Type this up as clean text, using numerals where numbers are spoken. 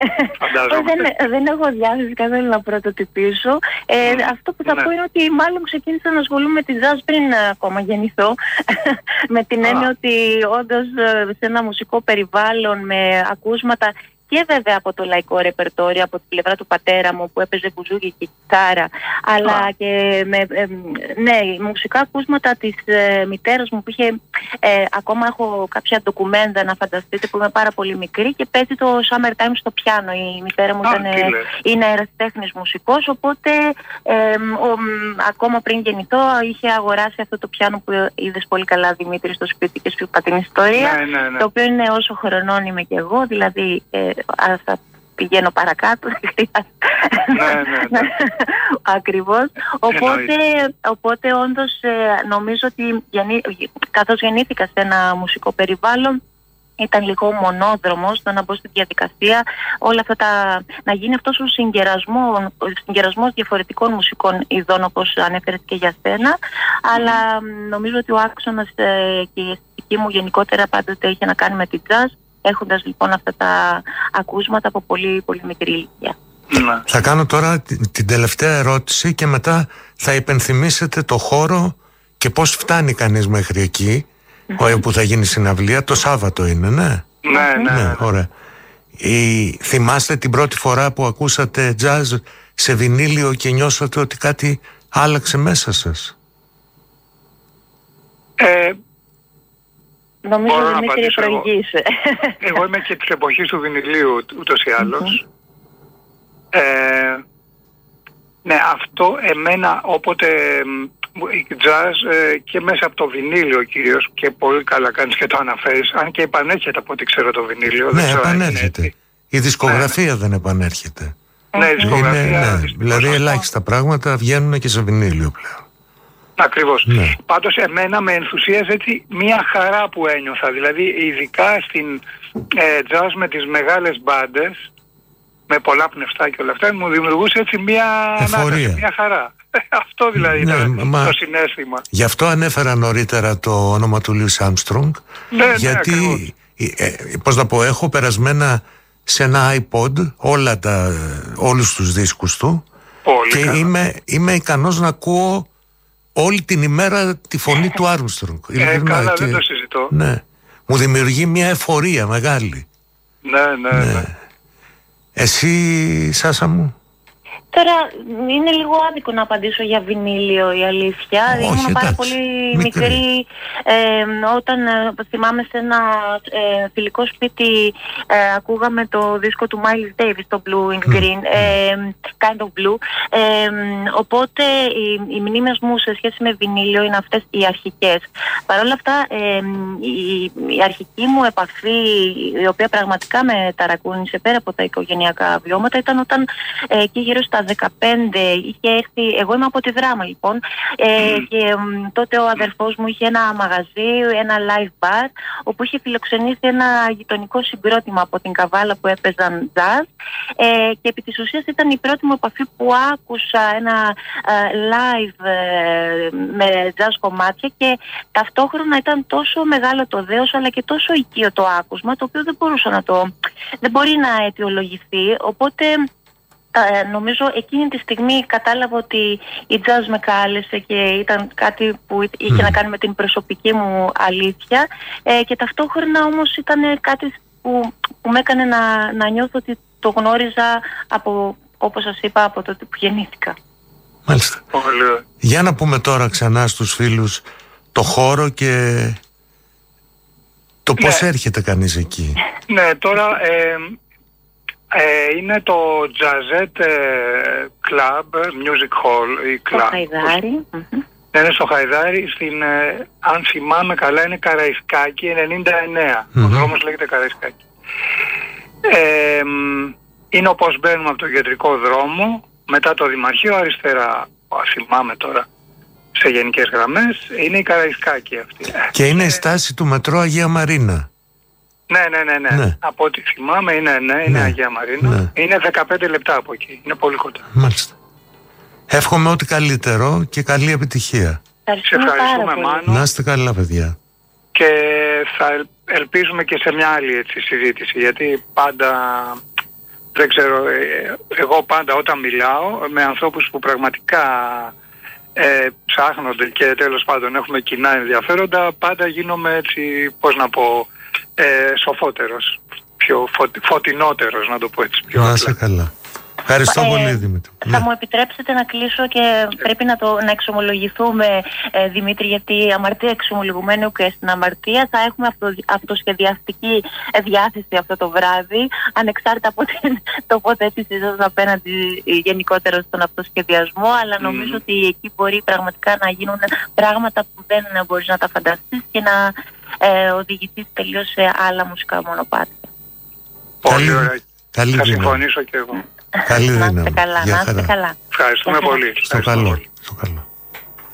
Δεν έχω διάθεση καθόλου να πρωτοτυπήσω. Αυτό που θα πω είναι ότι μάλλον ξεκίνησα να ασχολούμαι με τη jazz πριν ακόμα γεννηθώ. Με την έννοια ότι όντως σε ένα μουσικό περιβάλλον με ακούσματα και βέβαια από το λαϊκό ρεπερτόριο, από την πλευρά του πατέρα μου που έπαιζε μπουζούκι και κιθάρα, αλλά και με μουσικά ακούσματα της μητέρας μου που είχε, ακόμα έχω κάποια ντοκουμέντα να φανταστείτε που είμαι πάρα πολύ μικρή και παίζει το Summertime στο πιάνο. Η μητέρα μου είναι αεραστέχνης μουσικός, οπότε ακόμα πριν γεννηθώ είχε αγοράσει αυτό το πιάνο που είδες πολύ καλά, Δημήτρη, στο σπίτι και σου είπα την ιστορία, το οποίο είναι όσο χρονών είμαι και εγώ, δηλαδή θα πηγαίνω παρακάτω, ακριβώς. Οπότε όντως νομίζω ότι καθώς γεννήθηκα σε ένα μουσικό περιβάλλον, ήταν λίγο μονόδρομος το να μπω στη διαδικασία όλα αυτά να γίνει αυτός ο συγκερασμός διαφορετικών μουσικών ειδών, όπως ανέφερες και για σένα, αλλά νομίζω ότι ο άξονας και η αισθητική μου γενικότερα πάντοτε είχε να κάνει με την jazz, έχοντας λοιπόν αυτά τα ακούσματα από πολύ πολύ μικρή ηλικία. Θα κάνω τώρα την τελευταία ερώτηση και μετά θα υπενθυμίσετε το χώρο και πώς φτάνει κανείς μέχρι εκεί που θα γίνει συναυλία. Το Σάββατο είναι, ναι? Ναι, ωραία. Θυμάστε την πρώτη φορά που ακούσατε jazz σε βινίλιο και νιώσατε ότι κάτι άλλαξε μέσα σας? Νομίζω ότι Δημήτρη προηγείσαι. Εγώ είμαι και της εποχής του βινιλίου ούτως ή άλλως. Ναι, αυτό εμένα όποτε η jazz και μέσα από το βινίλιο κυρίως, και πολύ καλά κάνεις και το αναφέρεις, αν και επανέρχεται από ό,τι ξέρω το βινίλιο. Ναι, επανέρχεται. Η δισκογραφία δεν επανέρχεται. Ναι, η δισκογραφία. Δηλαδή ελάχιστα πράγματα βγαίνουν και σε βινίλιο πλέον. Ακριβώς. Ναι. Πάντως εμένα με ενθουσίαζε έτσι μια χαρά που ένιωθα. Δηλαδή ειδικά στην jazz με τις μεγάλες μπάντες, με πολλά πνευστά και όλα αυτά, μου δημιουργούσε έτσι μια ανάταση, μια χαρά. Αυτό δηλαδή ήταν το συναίσθημα. Γι' αυτό ανέφερα νωρίτερα το όνομα του Λουίς Άρμστρονγκ, γιατί πώς να πω, έχω περασμένα σε ένα iPod όλους τους δίσκους του και είμαι ικανός να ακούω όλη την ημέρα τη φωνή του Άρμστρονγκ. Καλά, δεν το συζητώ. Ναι. Μου δημιουργεί μια εφορία μεγάλη. Ναι. Εσύ, Σάσα μου? Τώρα είναι λίγο άδικο να απαντήσω για βινίλιο, η αλήθεια. Ήμουν πάρα πολύ μικρή όταν θυμάμαι σε ένα φιλικό σπίτι ακούγαμε το δίσκο του Miles Davis, το Blue and Green, Kind of Blue. Οπότε οι μνήμες μου σε σχέση με βινίλιο είναι αυτές οι αρχικές. Παρ' όλα αυτά η αρχική μου επαφή, η οποία πραγματικά με ταρακούνησε πέρα από τα οικογενειακά βιώματα, ήταν όταν εκεί γύρω στα 15 είχε έρθει, εγώ είμαι από τη Δράμα λοιπόν, και τότε ο αδερφός μου είχε ένα μαγαζί, ένα live bar, όπου είχε φιλοξενήσει ένα γειτονικό συγκρότημα από την Καβάλα που έπαιζαν jazz, και επί της ουσίας ήταν η πρώτη μου επαφή που άκουσα ένα live με jazz κομμάτια, και ταυτόχρονα ήταν τόσο μεγάλο το δέος αλλά και τόσο οικείο το άκουσμα, το οποίο δεν μπορεί να αιτιολογηθεί. Οπότε νομίζω εκείνη τη στιγμή κατάλαβα ότι η jazz με κάλεσε και ήταν κάτι που είχε να κάνει με την προσωπική μου αλήθεια, και ταυτόχρονα όμως ήταν κάτι που με έκανε να νιώθω ότι το γνώριζα από, όπως σας είπα, από τότε που γεννήθηκα. Μάλιστα. Για να πούμε τώρα ξανά στους φίλους το χώρο και το πώς έρχεται κανείς εκεί. Ναι, τώρα είναι το Jazette Club, Music Hall ή Club. Στο Χαϊδάρι. Είναι στο Χαϊδάρι, αν θυμάμαι καλά είναι Καραϊσκάκη 99. Ο δρόμος λέγεται Καραϊσκάκη. Είναι όπως μπαίνουμε από το κεντρικό δρόμο, μετά το Δημαρχείο, αριστερά, θυμάμαι τώρα σε γενικές γραμμές, είναι η Καραϊσκάκη αυτή. Και είναι η στάση του μετρό Αγία Μαρίνα. Ναι. Από ό,τι θυμάμαι είναι Αγία Μαρίνα. Ναι. Είναι 15 λεπτά από εκεί. Είναι πολύ κοντά. Μάλιστα. Εύχομαι ό,τι καλύτερο και καλή επιτυχία. Σε ευχαριστούμε, Μάνο. Να είστε καλά, παιδιά. Και θα ελπίζουμε και σε μια άλλη συζήτηση, γιατί πάντα δεν ξέρω, εγώ πάντα όταν μιλάω με ανθρώπους που πραγματικά ψάχνονται και τέλος πάντων έχουμε κοινά ενδιαφέροντα, πάντα γίνομαι έτσι, πώς να πω, σοφότερος, πιο φωτεινότερος, να το πω έτσι πιο απλά. Να είσαι καλά. Ευχαριστώ πολύ, Δημήτρη. Θα μου επιτρέψετε να κλείσω και πρέπει να εξομολογηθούμε, Δημήτρη, γιατί αμαρτία εξομολογουμένου και στην αμαρτία θα έχουμε αυτοσχεδιαστική διάθεση αυτό το βράδυ, ανεξάρτητα από την τοποθέτησή σας απέναντι γενικότερα στον αυτοσχεδιασμό, αλλά νομίζω ότι εκεί μπορεί πραγματικά να γίνουν πράγματα που δεν μπορείς να τα φανταστείς και να οδηγηθείς τελείως σε άλλα μουσικά μονοπάτια. Πολύ ωραία. Θα συμφωνήσω και εγώ. Καλή δύναμη. Να είστε καλά. Ευχαριστούμε πολύ. Στο καλό.